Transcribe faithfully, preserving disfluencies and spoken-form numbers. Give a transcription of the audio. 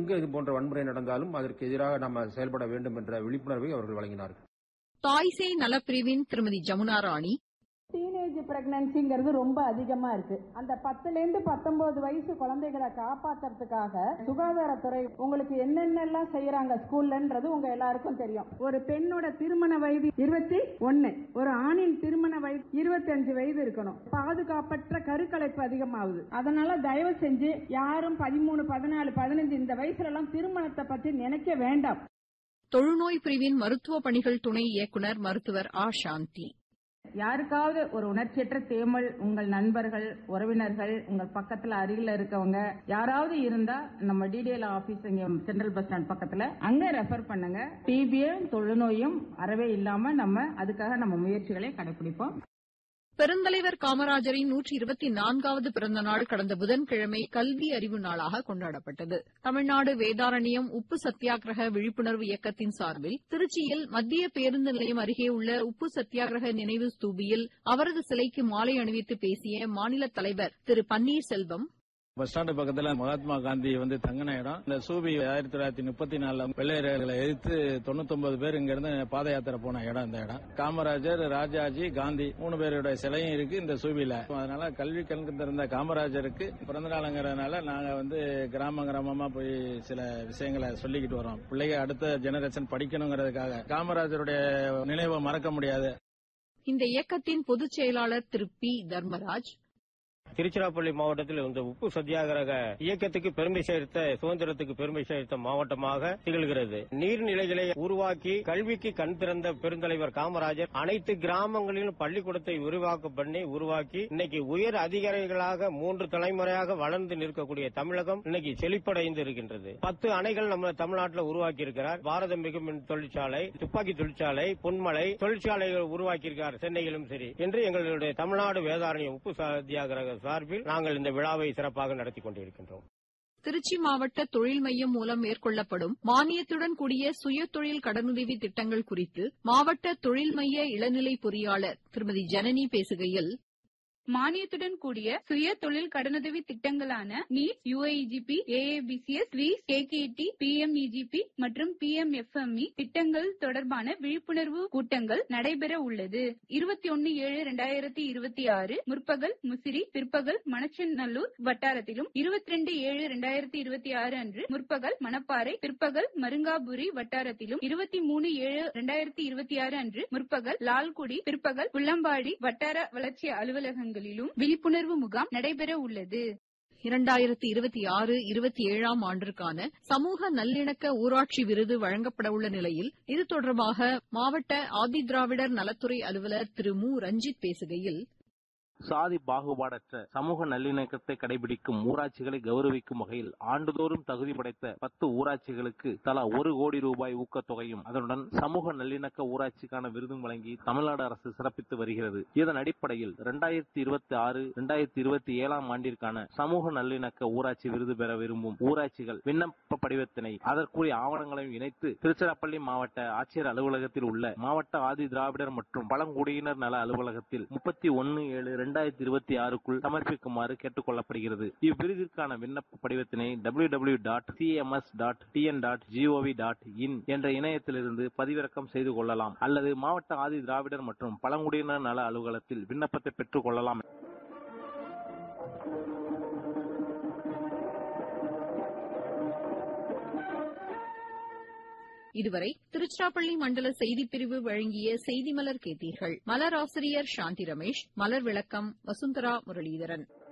எங்கு இது போன்ற வன்முறை நடந்தாலும் அதற்கு எதிராக நாம் செயல்பட வேண்டும் என்ற விழிப்புணர்வை அவர்கள் வழங்கினார்கள். தாய்சேய் நலப்பிரிவின் திருமதி ஜமுனா ராணி, டீனேஜ் பிரெக்னன்சிங்கிறது ரொம்ப அதிகமா இருக்கு. அந்த பத்துல இருந்து பத்தொன்பது வயசு குழந்தைகளை காப்பாத்துறதுக்காக சுகாதாரத்துறை உங்களுக்கு என்னென்னலாம் செய்யறாங்க ஸ்கூல்லன்றது உங்க எல்லாருக்கும் தெரியும். ஒரு பெண்ணோட திருமண வயது இருபத்தி ஒன்னு, ஒரு ஆணின் திருமண வயது இருபத்தி அஞ்சு வயது இருக்கணும். பாதுகாப்பற்ற கருக்கலைப்பு அதிகமாகுது. அதனால தயவு செஞ்சு யாரும் பதிமூணு பதினாலு பதினஞ்சு இந்த வயசுல எல்லாம் திருமணத்தை பற்றி நினைக்க வேண்டாம். தொழுநோய் பிரிவின் மருத்துவ பணிகள் துணை இயக்குநர் மருத்துவர் ஆ சாந்தி, யாருக்காவது ஒரு உணர்ச்சியற்ற தேமல் உங்கள் நண்பர்கள், உறவினர்கள், உங்கள் பக்கத்துல அருகில இருக்கவங்க யாராவது இருந்தா நம்ம டிடிஎல் ஆபீஸ் இங்க சென்ட்ரல் பஸ் ஸ்டாண்ட் பக்கத்துல அங்க ரெஃபர் பண்ணுங்க. டிபியும் தொழுநோயும் அறவே இல்லாம நம்ம அதுக்காக நம்ம முயற்சிகளை கடைபிடிப்போம். பெருந்தலைவர் காமராஜரின் நூற்றி இருபத்தி நான்காவது பிறந்த நாள் கடந்த புதன்கிழமை கல்வி அறிவு நாளாக கொண்டாடப்பட்டது. தமிழ்நாடு வேதாரண்யம் உப்பு சத்தியாகிரக விழிப்புணர்வு இயக்கத்தின் சார்பில் திருச்சியில் மத்திய பேருந்து நிலையம் அருகே உள்ள உப்பு சத்தியாகிரக நினைவு ஸ்தூபியில் அவரது சிலைக்கு மாலை அணிவித்து பேசிய மாநில தலைவர் திரு பன்னீர்செல்வம், பஸ் ஸ்டாண்டு பக்கத்துல மகாத்மா காந்தி வந்து தங்கின இடம். இந்த சூபி ஆயிரத்தி தொள்ளாயிரத்தி முப்பத்தி நாலுல வெள்ளையர்களை எதிர்த்து தொண்ணூத்தி ஒன்பது பேர் இங்க இருந்து பாத யாத்திரை போன இடம் இந்த இடம். காமராஜர், ராஜாஜி, காந்தி மூணு பேருடைய சிலையும் இருக்கு இந்த சூபியில. அதனால கல்வி கணக்கு திறந்த காமராஜருக்கு பிறந்த நாளுங்கிறதுனால நாங்க வந்து கிராம கிராமமா போய் சில விஷயங்களை சொல்லிக்கிட்டு வரோம். பிள்ளைங்க அடுத்த ஜெனரேஷன் படிக்கணுங்கிறதுக்காக காமராஜருடைய நினைவை மறக்க முடியாது. இந்த இயக்கத்தின் பொதுச் செயலாளர் திரு பி தர்மராஜ், திருச்சிராப்பள்ளி மாவட்டத்தில் இந்த உப்பு சத்தியாகிரக இயக்கத்துக்கு பெருமை சேர்த்த, சுதந்திரத்துக்கு பெருமை சேர்த்த மாவட்டமாக திகழ்கிறது. நீர்நிலைகளை உருவாக்கி கல்விக்கு கண் திறந்த பெருந்தலைவர் காமராஜர் அனைத்து கிராமங்களிலும் பள்ளிக்கூடத்தை விரிவாக்கம் பண்ணி உருவாக்கி இன்னைக்கு உயர் அதிகாரிகளாக மூன்று தலைமுறையாக வளர்ந்து நிற்கக்கூடிய தமிழகம் இன்னைக்கு செழிப்படைந்து இருக்கின்றது. பத்து அணைகள் நம்ம தமிழ்நாட்டில் உருவாக்கி இருக்கிறார். பாரத மிகுமின் தொழிற்சாலை, துப்பாக்கி தொழிற்சாலை, பொன்மலை தொழிற்சாலைகள் உருவாக்கியிருக்கிறார் சென்னையிலும் சரி என்று எங்களுடைய தமிழ்நாடு வேதாரண்யம் உப்பு சத்தியாகிரக சார்பில் நாங்கள் இந்த விழாவை சிறப்பாக நடத்தி கொண்டிருக்கின்றோம். திருச்சி மாவட்ட தொழில் மையம் மூலம் மேற்கொள்ளப்படும் மானியத்துடன் கூடிய சுயதொழில் கடனுதவி திட்டங்கள் குறித்து மாவட்ட தொழில் மைய இளநிலை பொறியாளர் திருமதி ஜனனி பேசுகையில், மானியத்துடன் கூடிய சுய தொழில் கடனுதவி திட்டங்களான நீட், யுஐஜிபி, ஏஏபிசிஎஸ், ஸ்வீஸ், கேகேடி, பிஎம்இஜிபி மற்றும் பிஎம்எஃப்எம்இ திட்டங்கள் தொடர்பான விழிப்புணர்வு கூட்டங்கள் நடைபெற உள்ளது. இருபத்தி ஒன்னு ஏழு இரண்டாயிரத்தி இருபத்தி ஆறு முற்பகல் முசிறி, பிற்பகல் மணச்சநல்லூர் வட்டாரத்திலும், இருபத்தி ரெண்டு ஏழு இரண்டாயிரத்தி இருபத்தி ஆறு அன்று முற்பகல் மணப்பாறை, பிற்பகல் மருங்காபுரி வட்டாரத்திலும், இருபத்தி மூணு ஏழு இரண்டாயிரத்தி இருபத்தி ஆறு அன்று முற்பகல் லால்குடி, பிற்பகல் புள்ளம்பாடி வட்டார வளர்ச்சி அலுவலகங்கள் விழிப்புணர்வு முகாம் நடைபெற உள்ளது. இரண்டாயிரத்தி இருபத்தி ஆறு இருபத்தி ஏழாம் ஆண்டிற்கான சமூக நல்லிணக்க ஊராட்சி விருது வழங்கப்பட உள்ள நிலையில் இது தொடர்பாக மாவட்ட ஆதிதிராவிடர் நலத்துறை அலுவலர் திரு மு ரஞ்சித் பேசுகையில், சாதி பாகுபாடற்ற சமூக நல்லிணக்கத்தை கடைபிடிக்கும் ஊராட்சிகளை கௌரவிக்கும் வகையில் ஆண்டுதோறும் தகுதி படைத்த பத்து ஊராட்சிகளுக்கு தலா ஒரு கோடி ரூபாய் ஊக்கத்தொகையும் அதனுடன் சமூக நல்லிணக்க ஊராட்சிக்கான விருதும் வழங்கி தமிழ்நாடு அரசு சிறப்பித்து வருகிறது. இதன் அடிப்படையில் இரண்டாயிரத்தி இருபத்தி ஆறு இரண்டாயிரத்தி இருபத்தி ஏழாம் ஆண்டிற்கான சமூக நல்லிணக்க ஊராட்சி விருது பெற விரும்பும் ஊராட்சிகள் விண்ணப்ப படிவத்தினை அதற்குரிய ஆவணங்களையும் இணைத்து திருச்சிராப்பள்ளி மாவட்ட ஆட்சியர் அலுவலகத்தில் உள்ள மாவட்ட ஆதி திராவிடர் மற்றும் பழங்குடியினர் நல அலுவலகத்தில் முப்பத்தி ஒன்னு ஏழு இரண்டாயிரத்தி இருபத்தி ஆறுக்குள் சமர்ப்பிக்குமாறு கேட்டுக் கொள்ளப்படுகிறது. இவ்விருதிற்கான விண்ணப்ப படிவத்தினை W W dot CMS dot TN dot gov dot in என்ற இணையத்திலிருந்து பதிவிறக்கம் செய்து கொள்ளலாம் அல்லது மாவட்ட ஆதி திராவிடர் மற்றும் பழங்குடியினர் நல அலுவலகத்தில் விண்ணப்பத்தை பெற்றுக் கொள்ளலாம். இதுவரை திருச்சிராப்பள்ளி மண்டல செய்திப்பிரிவு வழங்கிய செய்தி மலர் கேட்டீர்கள். மலர் ஆசிரியர் சாந்தி ரமேஷ், மலர் விளக்கம் வசுந்தரா முரளிதரன்.